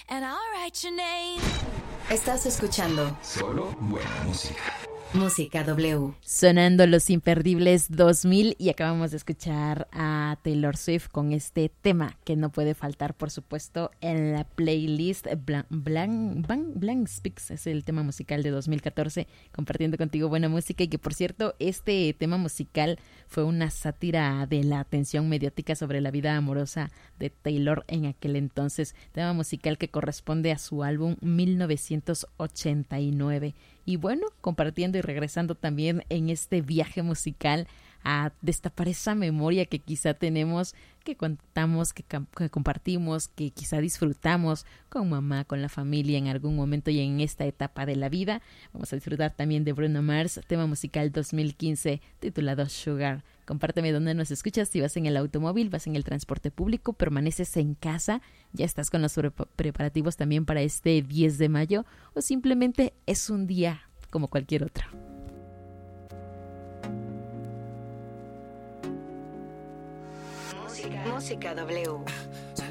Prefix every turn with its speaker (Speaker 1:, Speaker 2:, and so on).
Speaker 1: and I'll write your name.
Speaker 2: Estás escuchando
Speaker 3: Solo buena música.
Speaker 2: Música W.
Speaker 4: Sonando los imperdibles 2000 y acabamos de escuchar a Taylor Swift con este tema que no puede faltar, por supuesto, en la playlist. Blank Speaks es el tema musical de 2014, compartiendo contigo buena música, y que, por cierto, este tema musical fue una sátira de la atención mediática sobre la vida amorosa de Taylor en aquel entonces, tema musical que corresponde a su álbum 1989. Y bueno, compartiendo y regresando también en este viaje musical a destapar esa memoria que quizá tenemos, que contamos, que compartimos, que quizá disfrutamos con mamá, con la familia en algún momento y en esta etapa de la vida. Vamos a disfrutar también de Bruno Mars, tema musical 2015 titulado Sugar. Compárteme dónde nos escuchas, si vas en el automóvil, vas en el transporte público, permaneces en casa, ya estás con los preparativos también para este 10 de mayo o simplemente es un día como cualquier otro.
Speaker 2: Música W.